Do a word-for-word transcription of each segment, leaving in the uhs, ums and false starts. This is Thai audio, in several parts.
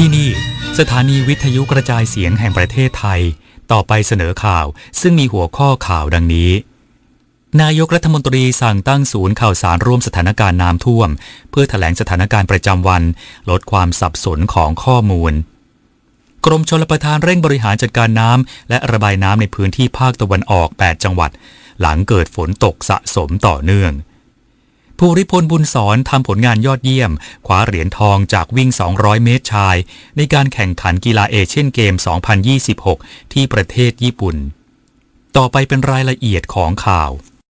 ที่นี่สถานีวิทยุกระจายเสียงแห่งประเทศไทยต่อไปเสนอข่าวซึ่งมีหัวข้อข่าวดังนี้นายกรัฐมนตรีสั่งตั้งศูนย์ข่าวสารร่วมสถานการณ์น้ำท่วมเพื่อแถลงสถานการณ์ประจำวันลดความสับสนของข้อมูลกรมชลประทานเร่งบริหารจัดการน้ำและระบายน้ำในพื้นที่ภาคตะวันออกแปดจังหวัดหลังเกิดฝนตกสะสมต่อเนื่องภูริพลบุญสอนทำผลงานยอดเยี่ยมคว้าเหรียญทองจากวิ่งสองร้อยเมตรชายในการแข่งขันกีฬาเอเชียนเกมสองพันยี่สิบหกที่ประเทศญี่ปุ่นต่อไปเป็นรายละเอียดของข่า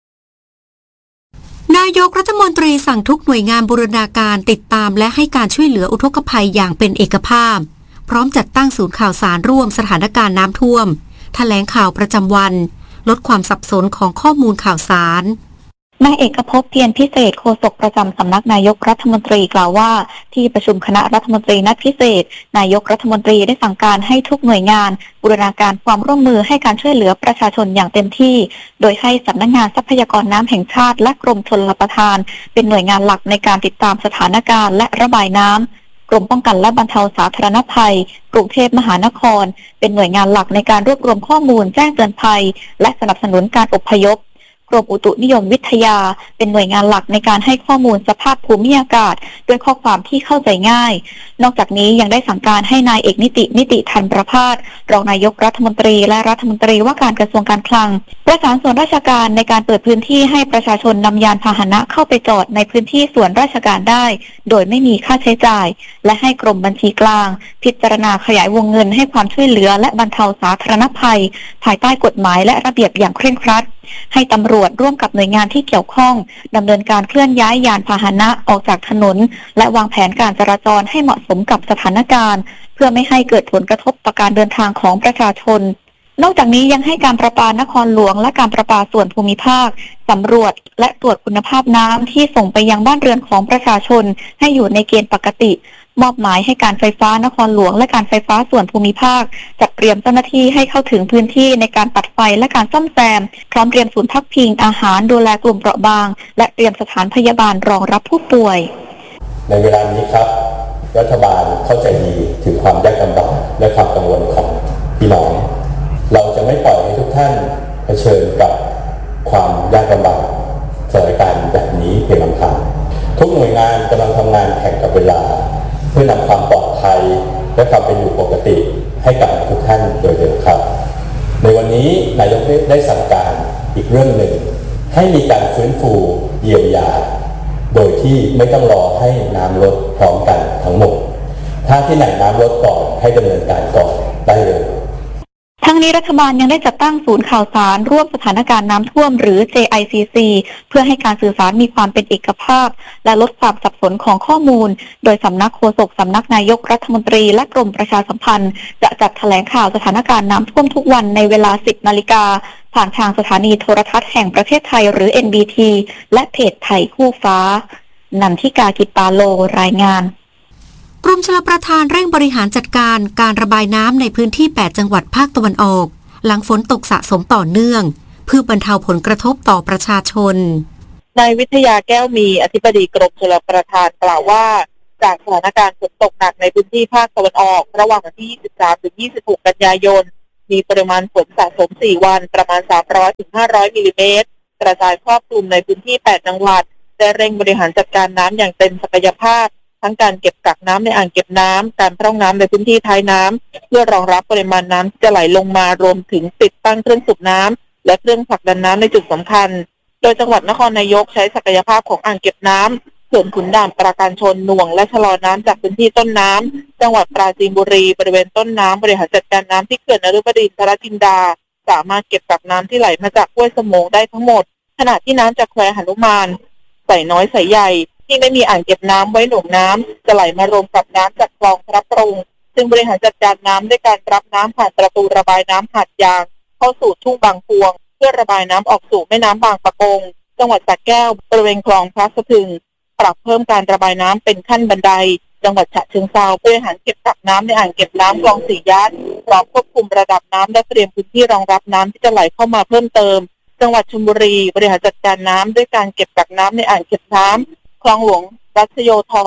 วนายกรัฐมนตรีสั่งทุกหน่วยงานบูรณาการติดตามและให้การช่วยเหลืออุทกภัยอย่างเป็นเอกภาพพร้อมจัดตั้งศูนย์ข่าวสารร่วมสถานการณ์น้ำท่วมแถลงข่าวประจำวันลดความสับสนของข้อมูลข่าวสารนายเอกภพเพียรพิเศษโฆษกประจำสำนักนายกรัฐมนตรีกล่าวว่าที่ประชุมคณะรัฐมนตรีนัดพิเศษนายกรัฐมนตรีได้สั่งการให้ทุกหน่วยงานบูรณาการความร่วมมือให้การช่วยเหลือประชาชนอย่างเต็มที่โดยให้สำนักงานทรัพยากรน้ำแห่งชาติและกรมชลประทานเป็นหน่วยงานหลักในการติดตามสถานการณ์และระบายน้ำกรมป้องกันและบรรเทาสาธารณภัยกรุงเทพมหานครเป็นหน่วยงานหลักในการรวบรวมข้อมูลแจ้งเตือนภัยและสนับสนุนการอพยพกรมอุตุนิยมวิทยาเป็นหน่วยงานหลักในการให้ข้อมูลสภาพภูมิอากาศด้วยข้อความที่เข้าใจง่ายนอกจากนี้ยังได้สั่งการให้นายเอกนิตินิติทันประภาสรองนายกรัฐมนตรีและรัฐมนตรีว่าการกระทรวงการคลังประสานส่วนราชการในการเปิดพื้นที่ให้ประชาชนนำยานพาหนะเข้าไปจอดในพื้นที่ส่วนราชการได้โดยไม่มีค่าใช้จ่ายและให้กรมบัญชีกลางพิจารณาขยายวงเงินให้ความช่วยเหลือและบรรเทาสาธารณภัยภายใต้กฎหมายและระเบียบอย่างเคร่งครัดให้ตำรวจร่วมกับหน่วยงานที่เกี่ยวข้องดำเนินการเคลื่อนย้ายยานพาหนะออกจากถนนและวางแผนการจราจรให้เหมาะสมกับสถานการณ์เพื่อไม่ให้เกิดผลกระทบต่อการเดินทางของประชาชนนอกจากนี้ยังให้การประปานครหลวงและการประปาส่วนภูมิภาคสำรวจและตรวจคุณภาพน้ำที่ส่งไปยังบ้านเรือนของประชาชนให้อยู่ในเกณฑ์ปกติมอบหมายให้การไฟฟ้านครหลวงและการไฟฟ้าส่วนภูมิภาคจัดเตรียมเจ้าหน้าที่ให้เข้าถึงพื้นที่ในการตัดไฟและการซ่อมแซมพร้อมเตรียมศูนย์พักพิงอาหารดูแลกลุ่มเปราะบางและเตรียมสถานพยาบาลรองรับผู้ป่วยในเวลานี้ครับรัฐบาลเข้าใจดีถึงความยากลำบากและความกังวลของพี่น้องเราจะไม่ปล่อยให้ทุกท่านเผชิญกับความยากลำบากสถานการณ์แบบนี้เพียงลำพังทุกหน่วยงานกำลังทำงานแข่งกับเวลาเพื่อนำความปลอดภัยและความเป็นอยู่ปกติให้กับทุกท่านโดยเร็วครับในวันนี้นายกได้สั่งการอีกเรื่องหนึ่งให้มีการฟื้นฟูเยียวยาโดยที่ไม่ต้องรอให้น้ำลดพร้อมกันทั้งหมดถ้าที่ไหนน้ำลดก่อนให้ดำเนินการก่อนได้เลยทั้งนี้รัฐบาลยังได้จัดตั้งศูนย์ข่าวสารร่วมสถานการณ์น้ำท่วมหรือ เจ ไอ ซี ซี เพื่อให้การสื่อสารมีความเป็นเอกภาพและลดความสับสนของข้อมูลโดยสำนักโฆษกสำนักนายกรัฐมนตรีและกรมประชาสัมพันธ์จะจัดแถลงข่าวสถานการณ์น้ำท่วมทุกวันในเวลา สิบนาฬิกาผ่านทางสถานีโทรทัศน์แห่งประเทศไทยหรือ เอ็น บี ที และเพจไทยคู่ฟ้านันทิกากิปาโลรายงานกรมชลประทานเร่งบริหารจัดการการระบายน้ำในพื้นที่แปดจังหวัดภาคตะวันออกหลังฝนตกสะสมต่อเนื่องเพื่อบรรเทาผลกระทบต่อประชาชนนายวิทยาแก้วมีอธิบดีกรมชลประทานกล่าวว่าจากสถานการณ์ฝนตกหนักในพื้นที่ภาคตะวันออกระหว่างวันที่ยี่สิบสามถึงยี่สิบหกกันยายนมีปริมาณฝนสะสมสี่วันประมาณสามร้อยถึงห้าร้อยมิลลิเมตรกระจายครอบคลุมในพื้นที่แปดจังหวัดได้เร่งบริหารจัดการน้ำอย่างเต็มศักยภาพทั้งการเก็บกักน้ำในอ่างเก็บน้ำการพร่องน้ำในพื้นที่ท้ายน้ำเพื่อรองรับปริมาณน้ำที่จะไหลลงมารวมถึงติดตั้งเครื่องสูบน้ำและเครื่องผลักดันน้ำในจุดสำคัญโดยจังหวัดนครนายกใช้ศักยภาพของอ่างเก็บน้ำเขื่อนขุนด่านปราการชนหน่วงและชะลอน้ำจากพื้นที่ต้นน้ำจังหวัดปราจีนบุรีบริเวณต้นน้ำบริหารจัดการน้ำที่เขื่อนนฤบดินทรจินดาสามารถเก็บกักน้ำที่ไหลมาจากห้วยสมงได้ทั้งหมดขณะที่น้ำจากแควหนุมานใส่น้อยใส่ใหญ่ที่ไม่มีอ่างเก็บน้ำไว้หน่วงน้ำจะไหลมารวมกับน้ำจากคลองพระปรุงซึ่งบริหารจัดการน้ำด้วยการรับน้ำผ่านประตูระบายน้ำหาดยางเข้าสู่ทุ่งบางพวงเพื่อระบายน้ำออกสู่แม่น้ำบางปะกงจังหวัดสระแก้วบริเวณคลองพระสะพึงปรับเพิ่มการระบายน้ำเป็นขั้นบันไดจังหวัดฉะเชิงเทราบริหารเก็บกักน้ำในอ่างเก็บน้ำคลองสี่ย่านพร้อมควบคุมระดับน้ำและเตรียมพื้นที่รองรับน้ำที่จะไหลเข้ามาเพิ่มเติมจังหวัดชลบุรีบริหารจัดการน้ำด้วยการเก็บกักน้ำในอ่างเก็บน้ำคลองหลวงรัชโยธร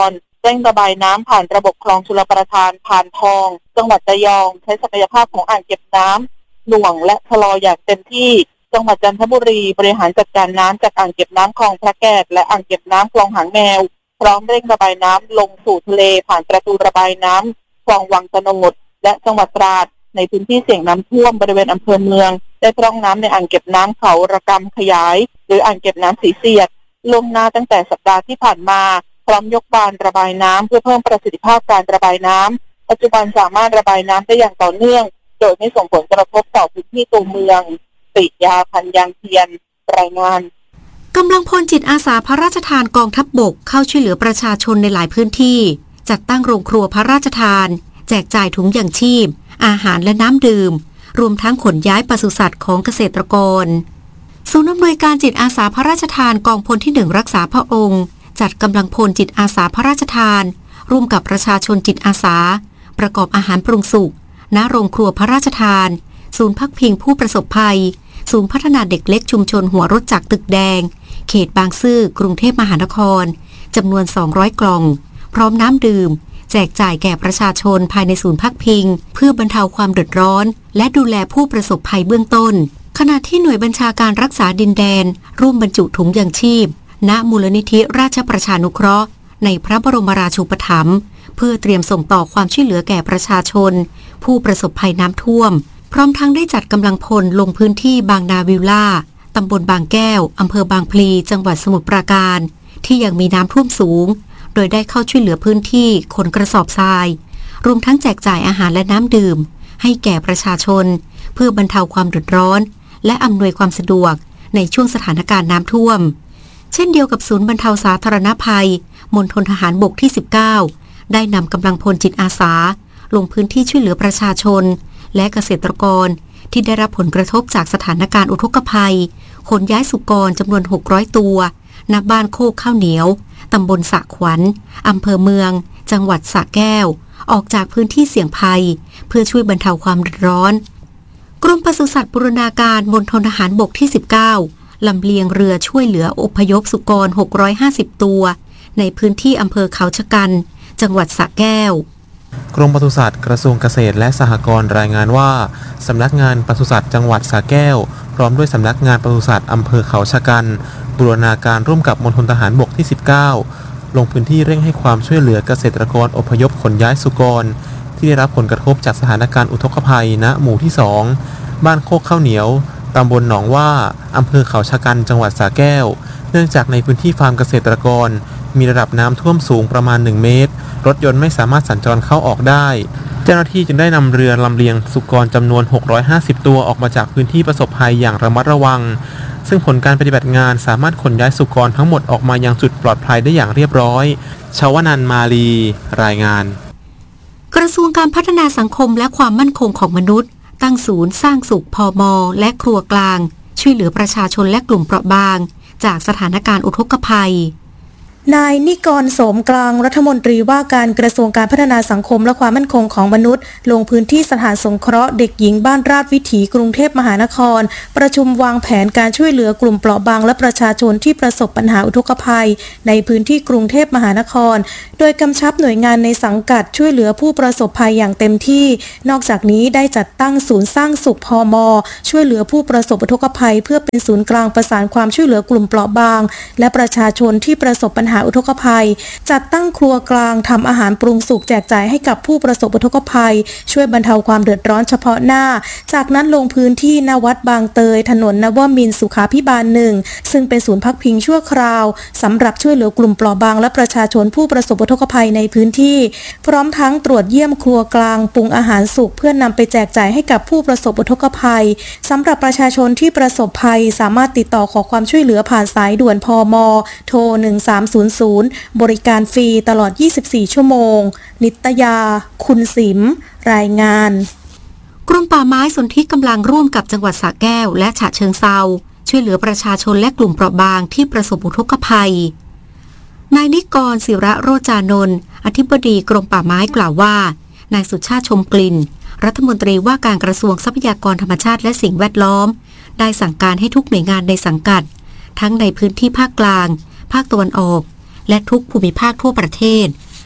เร่งระบายน้ำผ่านระบบคลองชลประทานผ่านทองจังหวัดระยองใช้ศักยภาพของอ่างเก็บน้ำหน่วงและชะลออย่างเต็มที่จังหวัดจันทบุรีบริหารจัดการน้ำจากอ่างเก็บน้ำคลองพระแก้วและอ่างเก็บน้ำคลองหางแมวพร้อมเร่งระบายน้ำลงสู่ทะเลผ่านประตูระบายน้ำคลองวังตะโนดและจังหวัดตราดในพื้นที่เสี่ยงน้ำท่วมบริเวณอำเภอเมืองได้พร่องน้ำในอ่างเก็บน้ำเขาระกำขยายหรืออ่างเก็บน้ำสีเสียดล่วงหน้าตั้งแต่สัปดาห์ที่ผ่านมาพร้อมยกบานระบายน้ำเพื่อเพิ่มประสิทธิภาพการระบายน้ำปัจจุบันสามารถระบายน้ำได้อย่างต่อเนื่องโดยไม่ส่งผลกระทบต่อพื้นที่ตัวเมืองปิยาพันยางเทียนรายงานกำลังพลจิตอาสาพระราชทานกองทัพบกเข้าช่วยเหลือประชาชนในหลายพื้นที่จัดตั้งโรงครัวพระราชทานแจกจ่ายถุงยางชีพอาหารและน้ำดื่มรวมทั้งขนย้ายปศุสัตว์ของเกษตรกรศูนย์อำนวยการจิตอาสาพระราชทานกองพลที่หนึ่งรักษาพระองค์จัดกำลังพลจิตอาสาพระราชทานร่วมกับประชาชนจิตอาสาประกอบอาหารปรุงสุกณโรงครัวพระราชทานศูนย์พักพิงผู้ประสบภัยศูนย์พัฒนาเด็กเล็กชุมชนหัวรถจักรตึกแดงเขตบางซื่อกรุงเทพมหานครจำนวนสองร้อยกล่องพร้อมน้ำดื่มแจกจ่ายแก่ประชาชนภายในศูนย์พักพิงเพื่อบรรเทาความเดือดร้อนและดูแลผู้ประสบภัยเบื้องต้นขณะที่หน่วยบัญชาการรักษาดินแดนร่วมบรรจุถุงยางชีพณมูลนิธิราชประชานุเคราะห์ในพระบรมราชูปถัมภ์เพื่อเตรียมส่งต่อความช่วยเหลือแก่ประชาชนผู้ประสบภัยน้ำท่วมพร้อมทั้งได้จัดกำลังพลลงพื้นที่บางนาวิลล่าตำบลบางแก้วอำเภอบางพลีจังหวัดสมุทรปราการที่ยังมีน้ำท่วมสูงโดยได้เข้าช่วยเหลือพื้นที่ขนกระสอบทรายรวมทั้งแจกจ่ายอาหารและน้ำดื่มให้แก่ประชาชนเพื่อบรรเทาความเดือดร้อนและอำนวยความสะดวกในช่วงสถานการณ์น้ำท่วมเช่นเดียวกับศูนย์บรรเทาสาธารณภัยมณฑลทหารบกที่สิบเก้าได้นำกำลังพลจิตอาสาลงพื้นที่ช่วยเหลือประชาชนและเกษตรกรที่ได้รับผลกระทบจากสถานการณ์อุทกภัยขนย้ายสุกรจำนวนหกร้อยตัวณบ้านโคกข้าวเหนียวตำบลสะขวัญอำเภอเมืองจังหวัดสระแก้วออกจากพื้นที่เสี่ยงภัยเพื่อช่วยบรรเทาความเดือดร้อนกรมปศุสัตว์บูรณาการมณฑลทหารบกที่สิบเก้าลำเลียงเรือช่วยเหลืออพยพสุกรหกร้อยห้าสิบตัวในพื้นที่อำเภอเขาชะกันจังหวัดสระแก้วกรมปศุสัตว์กระทรวงเกษตรและสหกรณ์รายงานว่าสำนักงานปศุสัตว์จังหวัดสระแก้วพร้อมด้วยสำนักงานปศุสัตว์อำเภอเขาชะกันบูรณาการร่วมกับมณฑลทหารบกที่สิบเก้าลงพื้นที่เร่งให้ความช่วยเหลือเกษตรกรอพยพขนย้ายสุกรที่ได้รับผลกระทบจากสถานการณ์อุทกภัยณหมู่ที่สองบ้านโคกข้าวเหนียวตำบลหนองว่าอำเภอเขาชะกันจังหวัดสระแก้วเนื่องจากในพื้นที่ฟาร์มเกษตรกรมีระดับน้ำท่วมสูงประมาณหนึ่งเมตรรถยนต์ไม่สามารถสัญจรเข้าออกได้เจ้าหน้าที่จึงได้นำเรือลำเลียงสุกรจำนวนหกร้อยห้าสิบตัวออกมาจากพื้นที่ประสบภัยอย่างระมัดระวังซึ่งผลการปฏิบัติงานสามารถขนย้ายสุกรทั้งหมดออกมายังจุดปลอดภัยได้อย่างเรียบร้อยชวนันท์มาลีรายงานกระทรวงการพัฒนาสังคมและความมั่นคงของมนุษย์ตั้งศูนย์สร้างสุขพม.และครัวกลางช่วยเหลือประชาชนและกลุ่มเปราะบางจากสถานการณ์อุทกภัยนายนิกรโสมกลางรัฐมนตรีว่าการกระทรวงการพัฒนาสังคมและความมั่นคงของมนุษย์ลงพื้นที่สถานสงเคราะห์เด็กหญิงบ้านราชวิถีกรุงเทพมหานครประชุมวางแผนการช่วยเหลือกลุ่มเปราะบางและประชาชนที่ประสบปัญหาอุทกภัยในพื้นที่กรุงเทพมหานครโดยกำชับหน่วยงานในสังกัดช่วยเหลือผู้ประสบภัยอย่างเต็มที่นอกจากนี้ได้จัดตั้งศูนย์สร้างสุขพม.ช่วยเหลือผู้ประสบอุทกภัยเพื่อเป็นศูนย์กลางประสานความช่วยเหลือกลุ่มเปราะบางและประชาชนที่ประสบปัญหาอุทกภัยจัดตั้งครัวกลางทำอาหารปรุงสุกแจกจ่ายให้กับผู้ประสบอุทกภัยช่วยบรรเทาความเดือดร้อนเฉพาะหน้าจากนั้นลงพื้นที่ณวัดบางเตยถนนนวมินทร์สุขาภิบาลหนึ่งซึ่งเป็นศูนย์พักพิงชั่วคราวสำหรับช่วยเหลือกลุ่มเปราะบางและประชาชนผู้ประสบอุทกภัยในพื้นที่พร้อมทั้งตรวจเยี่ยมครัวกลางปรุงอาหารสุกเพื่อนำไปแจกจ่ายให้กับผู้ประสบอุทกภัยสำหรับประชาชนที่ประสบภัยสามารถติดต่อขอความช่วยเหลือผ่านสายด่วนพม.โทรหนึ่งสามศูนย์ศูนย์บริการฟรีตลอดยี่สิบสี่ชั่วโมงนิตยาคุณสิมรายงานกรมป่าไม้สนธิกำลังร่วมกับจังหวัดสระแก้วและฉะเชิงเทราช่วยเหลือประชาชนและกลุ่มเปราะบางที่ประสบอุทกภัยนายนิกรศิระโรจานนท์อธิบดีกรมป่าไม้กล่าวว่านายสุชาติชมกลิ่นรัฐมนตรีว่าการกระทรวงทรัพยากรธรรมชาติและสิ่งแวดล้อมได้สั่งการให้ทุกหน่วยงานในสังกัดทั้งในพื้นที่ภาคกลางภาคตะวันออกและทุกภูมิภาคทั่วประเทศ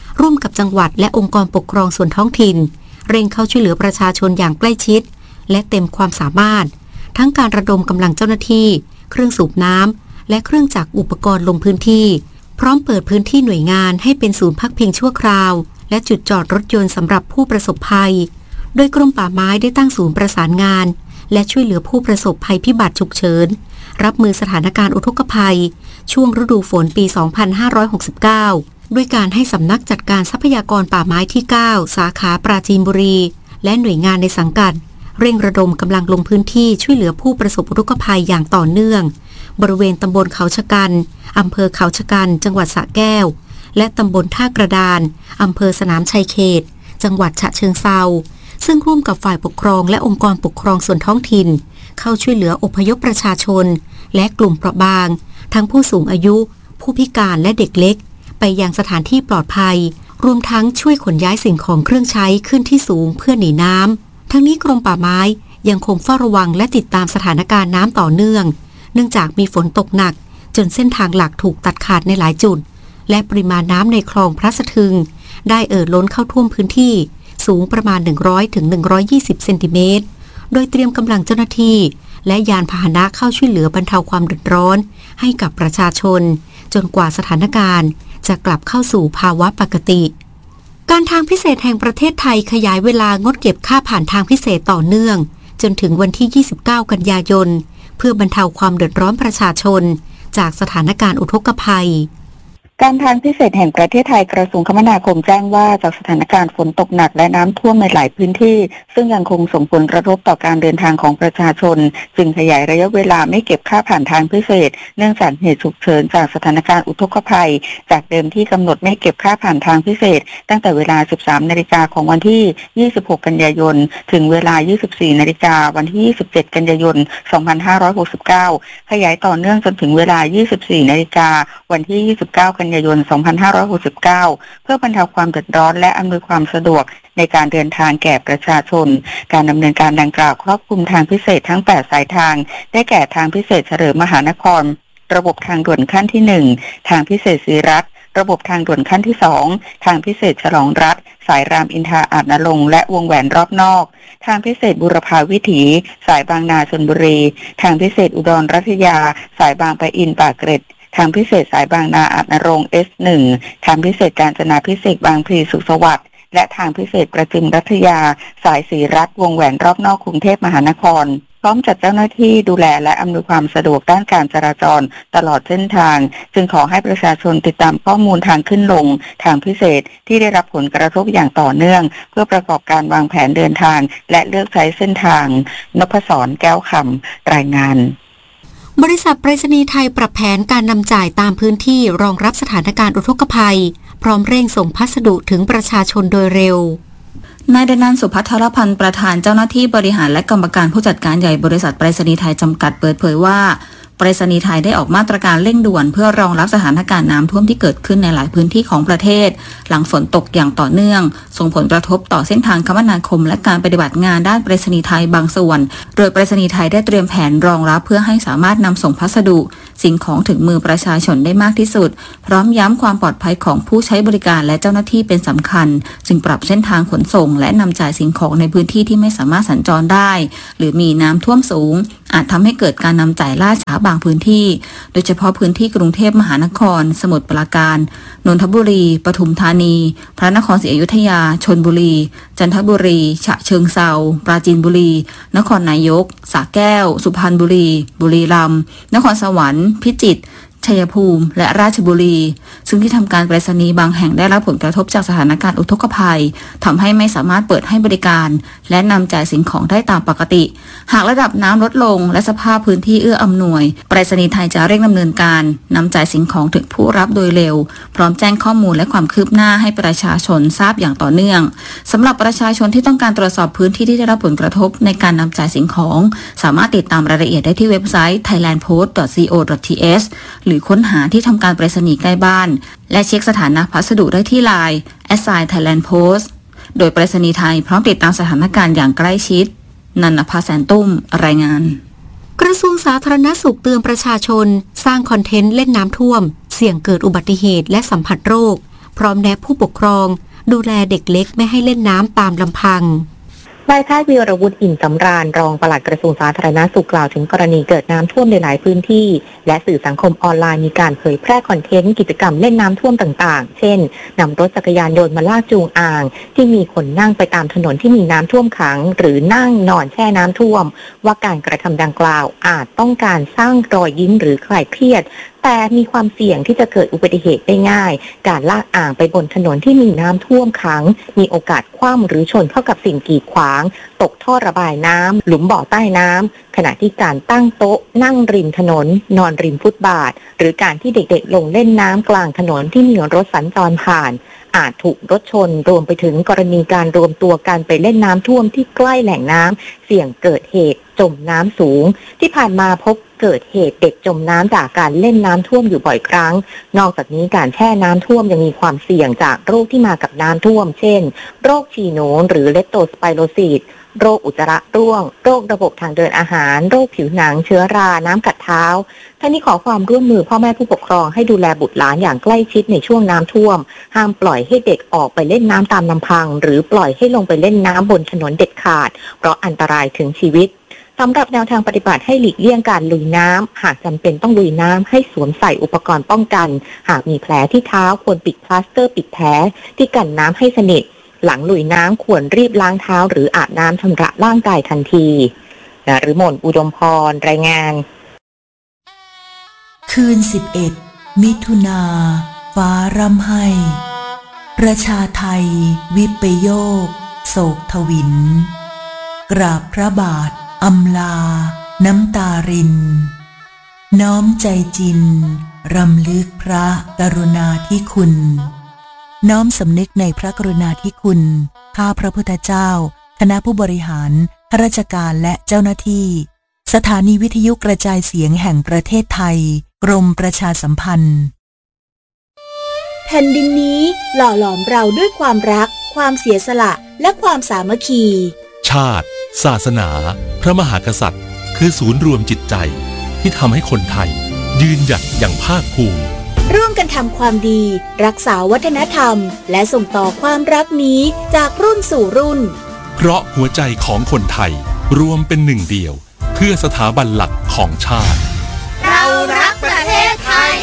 ร่วมกับจังหวัดและองค์กรปกครองส่วนท้องถิ่นเร่งเข้าช่วยเหลือประชาชนอย่างใกล้ชิดและเต็มความสามารถทั้งการระดมกำลังเจ้าหน้าที่เครื่องสูบน้ำและเครื่องจักรอุปกรณ์ลงพื้นที่พร้อมเปิดพื้นที่หน่วยงานให้เป็นศูนย์พักพิงชั่วคราวและจุดจอดรถยนต์สำหรับผู้ประสบภัยโดยกรมป่าไม้ได้ตั้งศูนย์ประสานงานและช่วยเหลือผู้ประสบภัยพิบัติฉุกเฉินรับมือสถานการณ์อุทกภัยช่วงฤดูฝนปี สองพันห้าร้อยหกสิบเก้า ด้วยการให้สำนักจัดการทรัพยากรป่าไม้ที่ เก้า สาขาปราจีนบุรีและหน่วยงานในสังกัดเร่งระดมกำลังลงพื้นที่ช่วยเหลือผู้ประสบอุทกภัยอย่างต่อเนื่องบริเวณตำบลเขาชะกันอำเภอเขาชะกันจังหวัดสระแก้วและตำบลท่ากระดานอำเภอสนามชัยเขตจังหวัดฉะเชิงเทราซึ่งร่วมกับฝ่ายปกครองและองค์กรปกครองส่วนท้องถิ่นเข้าช่วยเหลืออพยพประชาชนและกลุ่มเปราะบางทั้งผู้สูงอายุผู้พิการและเด็กเล็กไปยังสถานที่ปลอดภัยรวมทั้งช่วยขนย้ายสิ่งของเครื่องใช้ขึ้นที่สูงเพื่อหนีน้ำทั้งนี้กรมป่าไม้ยังคงเฝ้าระวังและติดตามสถานการณ์น้ำต่อเนื่องเนื่องจากมีฝนตกหนักจนเส้นทางหลักถูกตัดขาดในหลายจุดและปริมาณน้ำในคลองพระสะทึงได้เอ่อล้นเข้าท่วมพื้นที่สูงประมาณ หนึ่งร้อยถึงหนึ่งร้อยยี่สิบ เซนติเมตรโดยเตรียมกำลังเจ้าหน้าที่และยานพาหนะเข้าช่วยเหลือบรรเทาความเดือดร้อนให้กับประชาชนจนกว่าสถานการณ์จะกลับเข้าสู่ภาวะปกติการทางพิเศษแห่งประเทศไทยขยายเวลางดเก็บค่าผ่านทางพิเศษต่อเนื่องจนถึงวันที่ยี่สิบเก้ากันยายนเพื่อบรรเทาความเดือดร้อนประชาชนจากสถานการณ์อุทกภัยการทางพิเศษแห่งประเทศไทยกระทรวงคมนาคมแจ้งว่าจากสถานการณ์ฝนตกหนักและน้ำท่วมในหลายพื้นที่ซึ่งยังคงส่งผลกระทบต่อการเดินทางของประชาชนจึงขยายระยะเวลาไม่เก็บค่าผ่านทางพิเศษเนื่องจากเหตุฉุกเฉินจากสถานการณ์อุทกภัยจากเดิมที่กำหนดไม่เก็บค่าผ่านทางพิเศษตั้งแต่เวลา สิบสามนาฬิกาของวันที่ยี่สิบหกกันยายนถึงเวลา ยี่สิบสี่นาฬิกาวันที่ยี่สิบเจ็ดกันยายนสองพันห้าร้อยหกสิบเก้าขยายต่อเนื่องจนถึงเวลา ยี่สิบสี่นาฬิกาวันที่ยี่สิบเก้ากันยายนสองพันห้าร้อยหกสิบเก้าเพื่อบรรเทาความเดือดร้อนและอำนวยความสะดวกในการเดินทางแก่ประชาชนการดำเนินการดังกล่าวครอบคลุมทางพิเศษทั้งแปดสายทางได้แก่ทางพิเศษเฉลิมมหานครระบบทางด่วนขั้นที่หนึ่งทางพิเศษศรีรัตน์ระบบทางด่วนขั้นที่สองทางพิเศษฉลองรัฐสายรามอินทราอาจนรงค์และวงแหวนรอบนอกทางพิเศษบุรพาวิถีสายบางนาชลบุรีทางพิเศษอุดรรัตยาสายบางปะอินปากเกร็ดทางพิเศษสายบางนาอาจนรงค์ เอส หนึ่ง ทางพิเศษกาญจนาพิเศษบางพลีสุขสวัสดิ์และทางพิเศษประจิมรัตยาสายศรีรัตน์วงแหวนรอบนอกกรุงเทพมหานครพร้อมจัดเจ้าหน้าที่ดูแลและอำนวยความสะดวกด้านการจราจรตลอดเส้นทางจึงขอให้ประชาชนติดตามข้อมูลทางขึ้นลงทางพิเศษที่ได้รับผลกระทบอย่างต่อเนื่องเพื่อประกอบการวางแผนเดินทางและเลือกใช้เส้นทางนพศรแก้วคำรายงานบริษัทไปรษณีย์ไทยปรับแผนการนำจ่ายตามพื้นที่รองรับสถานการณ์อุทกภัยพร้อมเร่งส่งพัสดุถึงประชาชนโดยเร็วนายดนันท์ สุพัทรพันธ์ประธานเจ้าหน้าที่บริหารและกรรมการผู้จัดการใหญ่บริษัทไปรษณีย์ไทยจำกัดเปิดเผยว่าไปรษณีย์ไทยได้ออกมาตรการเร่งด่วนเพื่อรองรับสถานการณ์น้ำท่วมที่เกิดขึ้นในหลายพื้นที่ของประเทศหลังฝนตกอย่างต่อเนื่องส่งผลกระทบต่อเส้นทางคมนาคมและการปฏิบัติงานด้านไปรษณีย์ไทยบางส่วนโดยไปรษณีย์ไทยได้เตรียมแผนรองรับเพื่อให้สามารถนำส่งพัสดุสิ่งของถึงมือประชาชนได้มากที่สุดพร้อมย้ำความปลอดภัยของผู้ใช้บริการและเจ้าหน้าที่เป็นสำคัญจึงปรับเส้นทางขนส่งและนำจ่ายสิ่งของในพื้นที่ที่ไม่สามารถสัญจรได้หรือมีน้ำท่วมสูงอาจทำให้เกิดการนำจ่ายล่าช้าบางพื้นที่โดยเฉพาะพื้นที่กรุงเทพมหานครสมุทรปราการนนทบุรีปทุมธานีพระนครศรีอยุธยาชลบุรีจันทบุรีฉะเชิงเทราปราจีนบุรีนครนายกสระแก้วสุพรรณบุรีบุรีรัมย์นครสวรรค์พิจิตรชัยภูมิและราชบุรีซึ่งที่ทำการไปรษณีย์บางแห่งได้รับผลกระทบจากสถานการณ์อุทกภัยทำให้ไม่สามารถเปิดให้บริการและนำจ่ายสิ่งของได้ตามปกติหากระดับน้ำลดลงและสภาพพื้นที่เอื้ออำนวยไปรษณีย์ไทยจะเร่งดำเนินการนำจ่ายสิ่งของถึงผู้รับโดยเร็วพร้อมแจ้งข้อมูลและความคืบหน้าให้ประชาชนทราบอย่างต่อเนื่องสำหรับประชาชนที่ต้องการตรวจสอบพื้นที่ที่ได้รับผลกระทบในการนำจ่ายสิ่งของสามารถติดตามรายละเอียดได้ที่เว็บไซต์ ไทยแลนด์โพสต์ ดอท ซี โอ ดอท ที เอส หรือค้นหาที่ทำการไปรษณีย์ใกล้บ้านและเช็คสถานะพัสดุได้ที่ ไลน์ แอท ไซน์ ไทยแลนด์โพสต์ โดยไปรษณีย์ไทยพร้อมติดตามสถานการณ์อย่างใกล้ชิดนันภาแสนตุ้มรายงานกระทรวงสาธารณสุขเตือนประชาชนสร้างคอนเทนต์เล่นน้ำท่วมเสี่ยงเกิดอุบัติเหตุและสัมผัสโรคพร้อมแนะผู้ปกครองดูแลเด็กเล็กไม่ให้เล่นน้ำตามลำพังนายแพทย์วีรวุฒิอิ่มสำราญรองปลัดกระทรวงสาธารณสุขกล่าวถึงกรณีเกิดน้ำท่วมในหลายพื้นที่และสื่อสังคมออนไลน์มีการเผยแพร่คอนเทนต์กิจกรรมเล่นน้ำท่วมต่างๆเช่นนำรถจักรยานยนต์มาลากจูงอ่างที่มีคนนั่งไปตามถนนที่มีน้ำท่วมขังหรือนั่งนอนแช่น้ำท่วมว่าการกระทำดังกล่าวอาจต้องการสร้างรอยยิ้มหรือคลายเครียดแต่มีความเสี่ยงที่จะเกิดอุบัติเหตุได้ง่ายการลากอ่างไปบนถนนที่มีน้ำท่วมขังมีโอกาสคว่ำหรือชนเข้ากับสิ่งกีดขวางตกท่อระบายน้ำหลุมบ่อใต้น้ำขณะที่การตั้งโต๊ะนั่งริมถนนนอนริมฟุตบาทหรือการที่เด็กๆลงเล่นน้ำกลางถนนที่มีรถสัญจรผ่านอาจถูกรถชนรวมไปถึงกรณีการรวมตัวกันไปเล่นน้ำท่วมที่ใกล้แหล่งน้ำเสี่ยงเกิดเหตุจมน้ำสูงที่ผ่านมาพบเกิดเหตุเด็กจมน้ำจากการเล่นน้ำท่วมอยู่บ่อยครั้งนอกจากนี้การแช่น้ำท่วมยังมีความเสี่ยงจากโรคที่มากับน้ำท่วมเช่นโรคฉี่หนูหรือเลปโตสไปโรซิสโรคอุจจาระร่วงโรคระบบทางเดินอาหารโรคผิวหนังเชื้อราน้ำกัดเท้าท่านนี้ขอความร่วมมือพ่อแม่ผู้ปกครองให้ดูแลบุตรหลานอย่างใกล้ชิดในช่วงน้ำท่วมห้ามปล่อยให้เด็กออกไปเล่นน้ำตามลำพังหรือปล่อยให้ลงไปเล่นน้ำบนถนนเด็ดขาดเพราะอันตรายถึงชีวิตสำหรับแนวทางปฏิบัติให้หลีกเลี่ยงการลุยน้ำหากจำเป็นต้องลุยน้ำให้สวมใส่อุปกรณ์ป้องกันหากมีแผลที่เท้าควรปิดพลาสเตอร์ปิดแผลที่กันน้ำให้สนิทหลังลุยน้ำควรรีบล้างเท้าหรืออาบน้ำชำระร่างกายทันทีนฤมลอุดมพรรายงานคืนสิบเอ็ดมิถุนาฟ้าร่ำไห้ประชาไทยวิปโยคโศกทวินกราบพระบาทอำลาน้ำตารินน้อมใจจินรำลึกพระกรุณาธิคุณน้อมสำนึกในพระกรุณาธิคุณข้าพระพุทธเจ้าคณะผู้บริหารข้าราชการและเจ้าหน้าที่สถานีวิทยุกระจายเสียงแห่งประเทศไทยกรมประชาสัมพันธ์แผ่นดินนี้หล่อหลอมเราด้วยความรักความเสียสละและความสามัคคีชาติศาสนาพระมหากษัตริย์คือศูนย์รวมจิตใจที่ทำให้คนไทยยืนหยัดอย่างภาคภูมิร่วมกันทำความดีรักษาวัฒนธรรมและส่งต่อความรักนี้จากรุ่นสู่รุ่นเพราะหัวใจของคนไทยรวมเป็นหนึ่งเดียวเพื่อสถาบันหลักของชาติเรารักประเทศไทย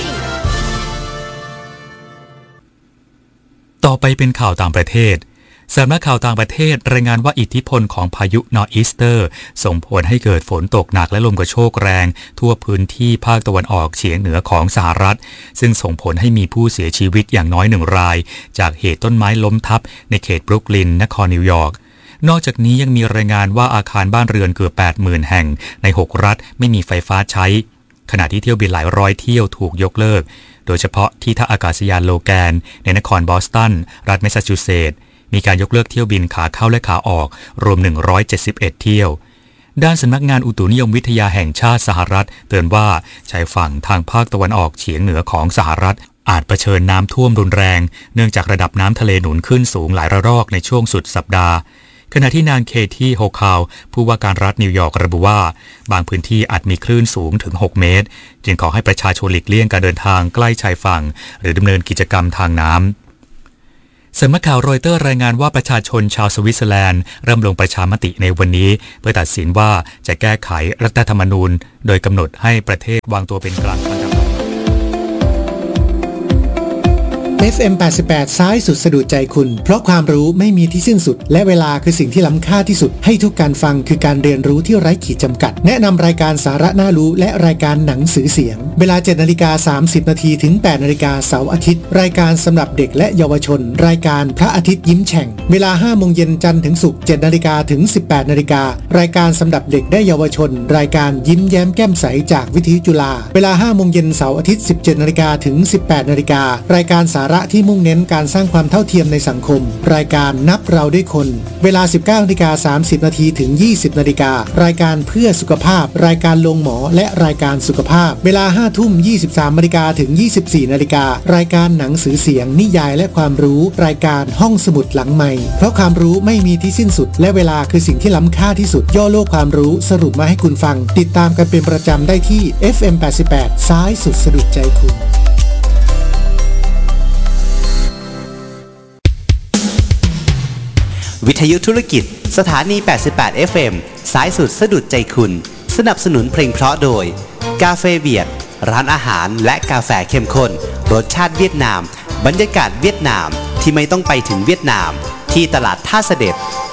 ต่อไปเป็นข่าวต่างประเทศสำนักข่าวต่างประเทศรายงานว่าอิทธิพลของพายุนอร์อีสเตอร์ส่งผลให้เกิดฝนตกหนักและลมกระโชกแรงทั่วพื้นที่ภาคตะวันออกเฉียงเหนือของสหรัฐซึ่งส่งผลให้มีผู้เสียชีวิตอย่างน้อยหนึ่งรายจากเหตุต้นไม้ล้มทับในเขตบรุกลินนครนิวยอร์กนอกจากนี้ยังมีรายงานว่าอาคารบ้านเรือนเกือบ แปดหมื่น แห่งในหกรัฐไม่มีไฟฟ้าใช้ขณะที่เที่ยวบินหลายร้อยเที่ยวถูกยกเลิกโดยเฉพาะที่ท่าอากาศยานโลแกนในนครบอสตันรัฐแมสซาชูเซตส์มีการยกเลิกเที่ยวบินขาเข้าและขาออกรวมหนึ่งร้อยเจ็ดสิบเอ็ดเที่ยวด้านสำนักงานอุตุนิยมวิทยาแห่งชาติสหรัฐเตือนว่าชายฝั่งทางภาคตะวันออกเฉียงเหนือของสหรัฐอาจเผชิญน้ำท่วมรุนแรงเนื่องจากระดับน้ำทะเลหนุนขึ้นสูงหลายระลอกในช่วงสุดสัปดาห์ขณะที่นางเคที่โฮคาวผู้ว่าการรัฐนิวยอร์กระบุว่าบางพื้นที่อาจมีคลื่นสูงถึงหกเมตรจึงขอให้ประชาชนหลีกเลี่ยงการเดินทางใกล้ชายฝั่งหรือดำเนินกิจกรรมทางน้ำสำนักข่าวรอยเตอร์รายงานว่าประชาชนชาวสวิตเซอร์แลนด์เริ่มลงประชามติในวันนี้เพื่อตัดสินว่าจะแก้ไขรัฐธรรมนูญโดยกำหนดให้ประเทศวางตัวเป็นกลางอันดับเอฟ เอ็ม แปดสิบแปด ซ้ายสุดสะดุดใจคุณเพราะความรู้ไม่มีที่สิ้นสุดและเวลาคือสิ่งที่ล้ำค่าที่สุดให้ทุกการฟังคือการเรียนรู้ที่ไร้ขีดจำกัดแนะนำรายการสาระน่ารู้และรายการหนังสือเสียงเวลา เจ็ดนาฬิกาสามสิบนาทีถึง แปดนาฬิกาเสาร์อาทิตย์รายการสำหรับเด็กและเยาวชนรายการพระอาทิตย์ยิ้มแฉ่งเวลา ห้าโมงเย็นจันทร์ถึงศุกร์ เจ็ดนาฬิกาถึง สิบแปดนาฬิการายการสำหรับเด็กและเยาวชนรายการยิ้มแย้มแก้มใสจากวิทยุจุฬาเวลา ห้าโมงเย็นเสาร์อาทิตย์ สิบเจ็ดนาฬิกาถึง สิบแปดนาฬิการายการสาระที่มุ่งเน้นการสร้างความเท่าเทียมในสังคมรายการนับเราด้วยคนเวลา สิบเก้านาฬิกาสามสิบนาทีถึง ยี่สิบนาฬิการายการเพื่อสุขภาพรายการลงหมอและรายการสุขภาพเวลา ห้าทุ่มยี่สิบสามนาฬิกาถึง ยี่สิบสี่นาฬิการายการหนังสือเสียงนิยายและความรู้รายการห้องสมุดหลังไมค์เพราะความรู้ไม่มีที่สิ้นสุดและเวลาคือสิ่งที่ล้ำค่าที่สุดย่อโลกความรู้สรุปมาให้คุณฟังติดตามกันเป็นประจำได้ที่ เอฟ เอ็ม แปดสิบแปด ซ้ายสุดสะดุดใจคุณวิทยุธุรกิจสถานีแปดสิบแปด เอฟ เอ็ม สายสุดสะดุดใจคุณสนับสนุนเพลงเพราะโดยกาเฟเวียดร้านอาหารและกาแฟเข้มข้นรสชาติเวียดนามบรรยากาศเวียดนามที่ไม่ต้องไปถึงเวียดนามที่ตลาดท่าเสด็จ